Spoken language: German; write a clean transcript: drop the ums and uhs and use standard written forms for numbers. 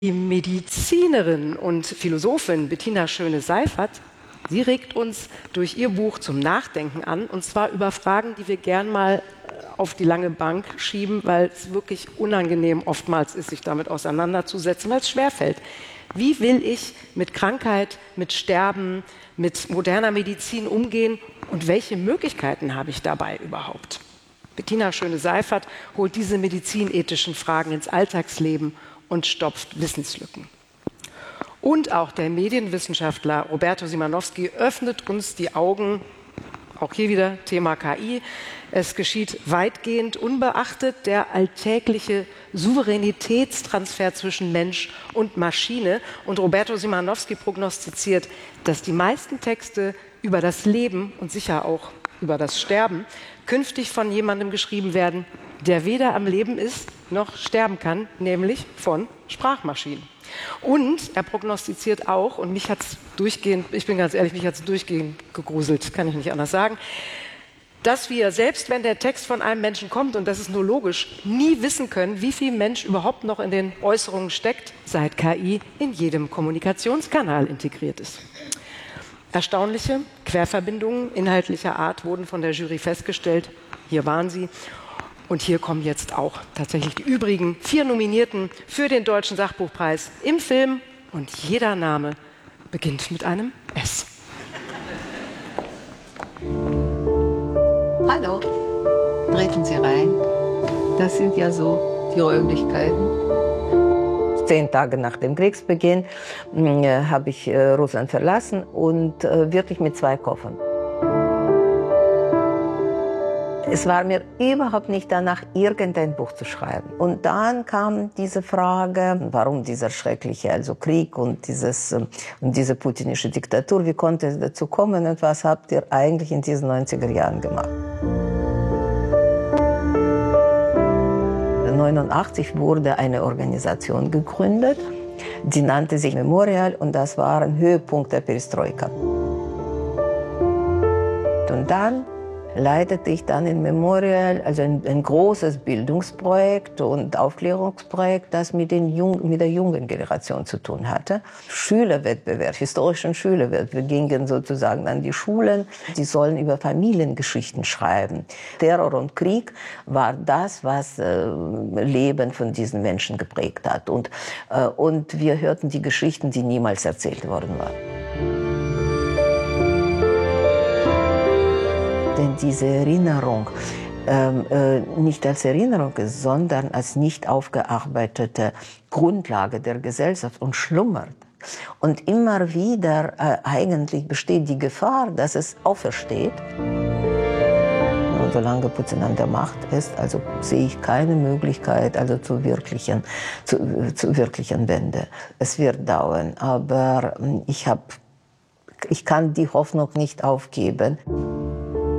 Die Medizinerin und Philosophin Bettina Schöne-Seifert, sie regt uns durch ihr Buch zum Nachdenken an, und zwar über Fragen, die wir gern mal auf die lange Bank schieben, weil es wirklich unangenehm oftmals ist, sich damit auseinanderzusetzen, weil es schwerfällt. Wie will ich mit Krankheit, mit Sterben, mit moderner Medizin umgehen und welche Möglichkeiten habe ich dabei überhaupt? Bettina Schöne-Seifert holt diese medizinethischen Fragen ins Alltagsleben und stopft Wissenslücken. Und auch der Medienwissenschaftler Roberto Simanowski öffnet uns die Augen, auch hier wieder Thema KI. Es geschieht weitgehend unbeachtet der alltägliche Souveränitätstransfer zwischen Mensch und Maschine. Und Roberto Simanowski prognostiziert, dass die meisten Texte über das Leben und sicher auch über das Sterben künftig von jemandem geschrieben werden, der weder am Leben ist noch sterben kann, nämlich von Sprachmaschinen. Und er prognostiziert auch, und mich hat es durchgehend, ich bin ganz ehrlich, mich hat es durchgehend gegruselt, kann ich nicht anders sagen, dass wir, selbst wenn der Text von einem Menschen kommt, und das ist nur logisch, nie wissen können, wie viel Mensch überhaupt noch in den Äußerungen steckt, seit KI in jedem Kommunikationskanal integriert ist. Erstaunliche Querverbindungen inhaltlicher Art wurden von der Jury festgestellt. Hier waren sie. Und hier kommen jetzt auch tatsächlich die übrigen 4 Nominierten für den Deutschen Sachbuchpreis im Film. Und jeder Name beginnt mit einem S. Hallo, treten Sie rein. Das sind ja so die Räumlichkeiten. 10 Tage nach dem Kriegsbeginn habe ich Russland verlassen und wirklich mit 2 Koffern. Es war mir überhaupt nicht danach, irgendein Buch zu schreiben. Und dann kam diese Frage, warum dieser schreckliche Krieg und diese putinische Diktatur, wie konnte es dazu kommen und was habt ihr eigentlich in diesen 90er Jahren gemacht? 1989 wurde eine Organisation gegründet, die nannte sich Memorial, und das war ein Höhepunkt der Perestroika. Und dann leitete ich dann in Memorial, also ein großes Bildungsprojekt und Aufklärungsprojekt, das mit der jungen Generation zu tun hatte. Schülerwettbewerb, historischen Schülerwettbewerb. Wir gingen sozusagen an die Schulen, die sollen über Familiengeschichten schreiben. Terror und Krieg war das, was Leben von diesen Menschen geprägt hat. Und wir hörten die Geschichten, die niemals erzählt worden waren. Denn diese Erinnerung nicht als Erinnerung ist, sondern als nicht aufgearbeitete Grundlage der Gesellschaft und schlummert. Und immer wieder eigentlich besteht die Gefahr, dass es aufersteht. Und solange Putin an der Macht ist, also sehe ich keine Möglichkeit zur wirklichen Wende. Es wird dauern, aber ich kann die Hoffnung nicht aufgeben.